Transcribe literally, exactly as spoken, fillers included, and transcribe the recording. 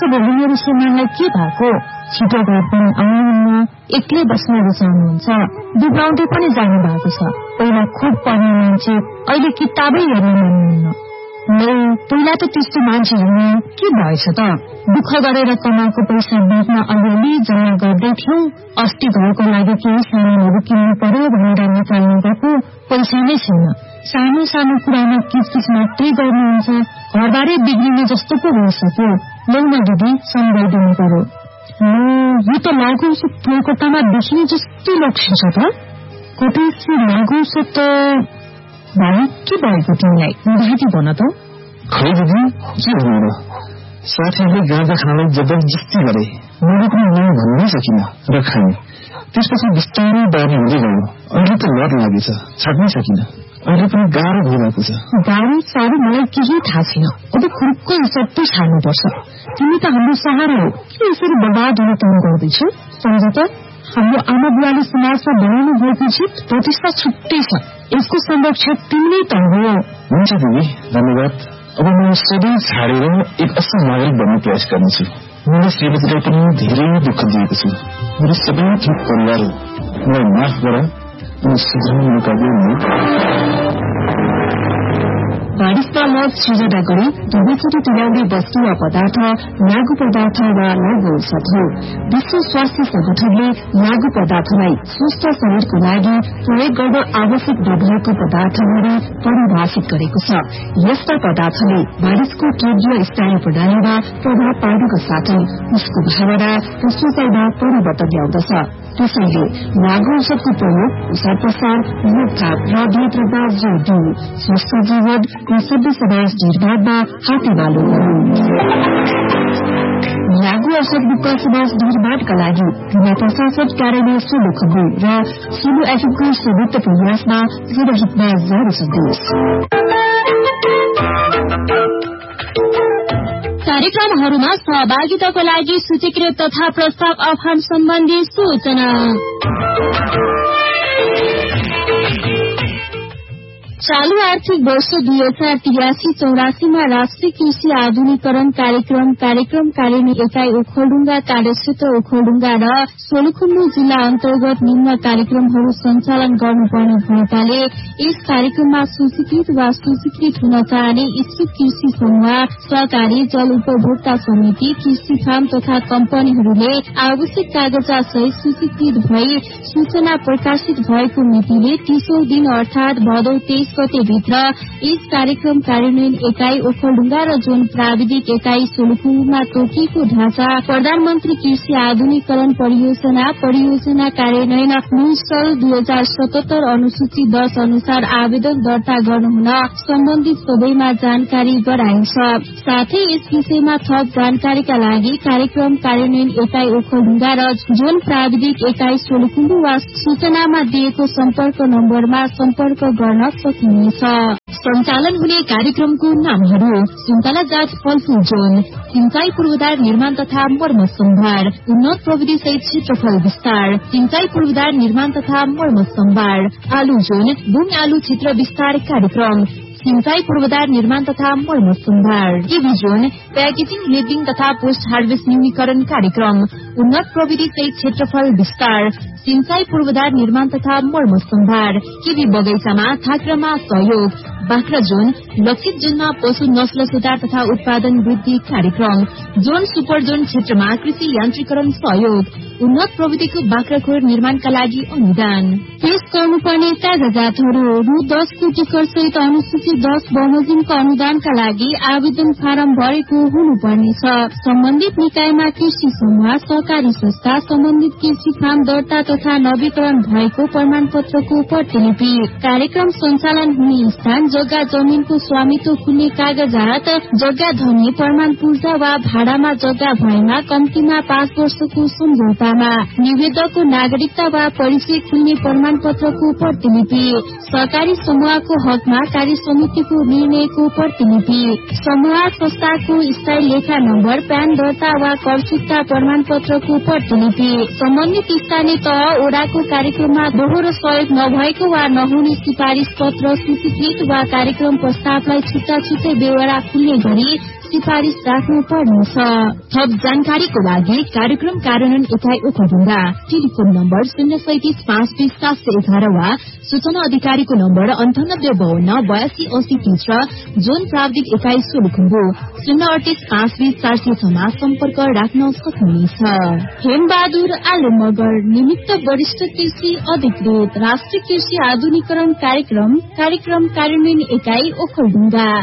भोलि मेरो श्रीमानलाई के भएको? छिटो घर पनि आउनुहुन्न, एक्लै बस्न रुचाउनुहुन्छ, दुब्राउँदै पनि जानु भएको छ। पहिला खुब पढ्ने मान्छे, अहिले किताबै हेर्न मान्नुहुन्न। नै पहिला त त्यस्तो मान्छे हुने के भएछ त? दुःख गरेर कमाएको पैसा बिचमा अलिअलि जम्मा गर्दै थियौं। अस्ति घरको लागि केही सामानहरू किन्नु पर्यो भनेर निकाल्नु गएको पैसा नै छैन। सानो सानो कुरामा किचकिच मात्रै गर्नुहुन्छ। घरबारै बिग्रिने जस्तो पो भइसक्यो। लौ न दिदी, सम्झाइदिनु पर्यो। यो त लागु औषध कोलकातामा देखिने जस्तो लक्ष्य छ त। कतै लागु औषध त भाइ के भएको तिमीलाई? बुझाइदिनु भन त। खै दिदी, के भन्नु र? साथीहरूले गाँजा खानलाई जबरजस्ती गरे। मैले पनि नै भन्नै सकिन र खाएँ। त्यसपछि बिस्तारै बानी हुँदै गयो। अहिले त लत लागेछ, छाड्नै सकिन। अहिले पनि गाह्रो भइरहेको छ। गाह्रो साह्रो मलाई केही थाहा छैन। अब खुर्को हिसाब त छाड्नुपर्छ। तिमी त हाम्रो सहारा हो, के यसरी बर्बाद हुने काम गर्दैछौ? सम्झ त, हाम्रो आमा बुवाले समाजमा बनाउनु भएको जित प्रतिष्ठा छुट्टै छ। यसको संरक्षक तिमी नै त हो। हुन्छ दिदी, धन्यवाद। अब म सबै छाडेर एक असल नागरिक बन्ने प्रयास गर्नेछु। मैले श्रीमतीलाई पनि धेरै दुःख दिएको छु। मेरो सबै ठिक परिवार हो। मलाई माफ गर अनि सुधार्ने मौका दिनु। बारिशमा मत सृजना गरी दुवैचोटि तुल्याउने वस्तु वा पदार्थ लागु पदार्थ वा लागु औषध हो। विश्व स्वास्थ्य संगठनले लागु पदार्थलाई स्वस्थ शरीरको लागि प्रयोग गर्न आवश्यक नभएको पदार्थ गरी परिभाषित गरेको छ। यस्ता पदार्थले मानिसको केन्द्रीय स्नायु प्रणालीमा प्रभाव पार्नुका साथै उसको भावना र सोचाइमा परिवर्तन ल्याउँदछ। त्यसैले लागु औषधको प्रयोग प्रसार प्रसार रोकथाम र नियन्त्रणमा जोड़ दिनु स्वस्थ जीवन र सभ्य समाज निर्माणमा हातेमालो गर्नु। लागु औषध मुक्त समाज निर्माणका लागि जिल्ला प्रशासन कार्यालय सोलुखुम्बु र सोलु एफएमको संयुक्त प्रयासमा जनहितमा जारी सन्देश। कार्यक्रमहरूमा सहभागिताको लागि सूचीकृत तथा प्रस्ताव आह्वान सम्बन्धी सूचना। चालू आर्थिक वर्ष दुई हजार तिरासी चौरासीमा राष्ट्रिय कृषि आधुनिकरण कार्यक्रम कार्यक्रम कार्यान्वयन एकाई ओखलढुङ्गा कार्यक्षेत्र ओखलढुङ्गा र सोलुखुम्बु जिल्ला अन्तर्गत निम्न कार्यक्रमहरू सञ्चालन गर्नुपर्ने भएकाले यस कार्यक्रममा सूचीकृत वा सूचीकृत हुन चाहने इच्छुक कृषि समूह, सहकारी, जल उपभोक्ता समिति, कृषि फार्म तथा कम्पनीहरूले आवश्यक कागजात सहित सूचीकृत भई सूचना प्रकाशित भएको मितिले तीसौं दिन अर्थात भदौ तेइस गते भित्र यस कार्यक्रम कार्यान्वयन एकाई ओखलढुङ्गा र जोन प्राविधिक एकाई सोलुखुम्बुमा तोकिएको ढाँचा प्रधानमन्त्री कृषि आधुनिकरण परियोजना परियोजना कार्यान्वयन न्यूसल दुई हजार सतहत्तर अनुसूची दश अनुसार आवेदन दर्ता गर्नुहुन सम्बन्धित सबैमा जानकारी गराइन्छ। साथै यस विषयमा थप जानकारीका लागि कार्यक्रम कार्यान्वयन एकाई ओखलढुङ्गा र जोन प्राविधिक एकाई सोलुखुम्बु वा सूचनामा दिएको सम्पर्क नम्बरमा सम्पर्क गर्न सकिनेछ। सञ्चालन हुने कार्यक्रमको नामहरू: सुन्तला जात फलफूल जोन, सिंचाई पूर्वाधार निर्माण तथा मर्मत सम्भार, उन्नत प्रविधि सहित क्षेत्रफल विस्तार, सिंचाई पूर्वाधार निर्माण तथा मर्मत सम्भार, आलु जोन, बुङ आलु क्षेत्र विस्तार कार्यक्रम, सिंचाई पूर्वाधार निर्माण तथा मर्मत सम्भार, टिभी जोन, प्याकेजिङ लेबलिङ तथा पोस्ट हार्भेस्ट न्यूनीकरण कार्यक्रम, उन्नत प्रविधि सहित क्षेत्रफल विस्तार, सिंचाई पूर्वाधार निर्माण तथा मर्मत सम्भार, केबी बगैँचामा थाक्रामा सहयोग, बाख्रा जोन, लक्षित जोनमा पशु नस्ल सुधार तथा उत्पादन वृद्धि कार्यक्रम, जोन सुपर जोन क्षेत्रमा कृषि यान्त्रिकरण सहयोग, उन्नत प्रविधिको बाख्राखोर निर्माणका लागि अनुदान। पेश गर्नुपर्ने कागजातहरू: रु दस कोटी कर सहित अनुसूची दश बमोजिमको अनुदानका लागि आवेदन फारम भरेको हुनुपर्नेछ। सम्बन्धित निकायमा कृषि समूह, सहकारी संस्था, सम्बन्धित कृषि फार्म दर्ता तथा नवीकरण भएको प्रमाण पत्रको प्रतिलिपि, कार्यक्रम सञ्चालन हुने स्थान, जग्गा जमिनको स्वामित्व खुल्ने कागजात, जग्गा धनी प्रमाण पूर्जा वा भाडामा जग्गा भएमा कम्तीमा पाँच वर्षको सम्झौतामा, निवेदकको नागरिकता वा परिचय खुल्ने प्रमाण पत्रको प्रतिलिपि, सहकारी समूहको हकमा कार्य समितिको निर्णयको प्रतिलिपि, समूह संस्थाको स्थायी लेखा नम्बर, प्यान दर्ता वा कर चुक्ता प्रमाण पत्रको प्रतिलिपि, सम्बन्धित स्थानीय तह ओडाको कार्यक्रममा दोहोरो सहयोग नभएको वा नहुने सिफारिश पत्र सूचीकृत वा कार्यक्रम प्रस्तावलाई छुट्टा छुट्टै बेहोरा खुल्ने गरी सिफारिस राख्नु पर्नेछ। थप जानकारीको लागि कार्यक्रम कार्यान्वयन इकाइ ओखलढुङ्गा टेलिफोन नम्बर शून्य सैतिस पाँच बीस सात सय एघार वा सूचना अधिकारीको नम्बर अन्ठानब्बे बाहन्न बयासी अस्सी तीस र जोन प्राविधिक इकाइ सोलुखुम्बु शून्य अडतिस पाँच बीस चार सय छमा सम्पर्क राख्न सक्नुहुनेछ। हेमबहादुर आले मगर निमित्त वरिष्ठ कृषि अधिकृत राष्ट्रिय कृषि आधुनिकरण कार्यक्रम कार्यक्रम कार्यान्वयन इकाइ ओखलढुङ्गा।